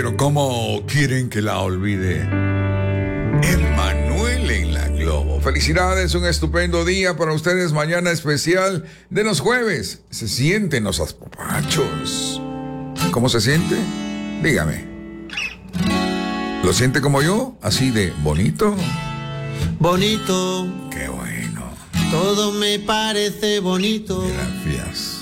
Pero ¿cómo quieren que la olvide? Emmanuel en la Globo. Felicidades, un estupendo día para ustedes. Mañana especial de los jueves. ¿Se sienten los apapachos? ¿Cómo se siente? Dígame. ¿Lo siente como yo? ¿Así de bonito? Bonito. Qué bueno. Todo me parece bonito. Gracias.